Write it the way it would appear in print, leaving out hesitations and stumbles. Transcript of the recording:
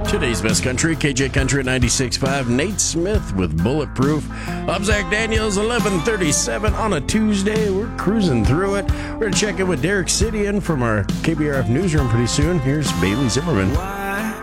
Today's best country, KJ Country at 96.5. Nate Smith with Bulletproof. I'm Zach Daniels, 11:37 on a Tuesday. We're cruising through it. We're going to check in with Derek Sidian from our KBRF newsroom pretty soon. Here's Bailey Zimmerman.